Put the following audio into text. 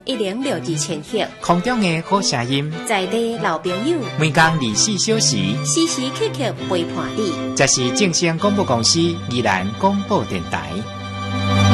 106.2赫， 空中的好声音， 在地老朋友， 每天24小时， 时时刻刻陪伴你。 这是正声广播公司宜兰广播电台。